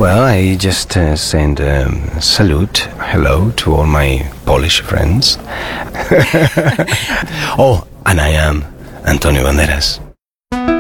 Well, I just send salute, hello to all my Polish friends. Oh, and I am Antonio Banderas.